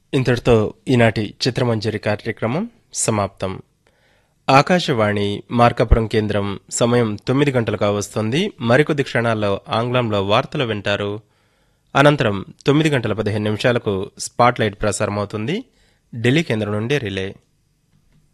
ఇంతటితో ఈనాటి చిత్రమంజరి కార్యక్రమం సమాప్తం. ఆకాశవాణి మార్కాపురం కేంద్రం సమయం 9 గంటలు కావస్తోంది. మరికొద్ది క్షణాల్లో ఆంగ్లంలో వార్తలు వింటారు. అనంతరం 9 గంటల 15 నిమిషాలకు స్పాట్ లైట్ ప్రసారమవుతుంది. ఢిల్లీ కేంద్రం నుండి రిలే.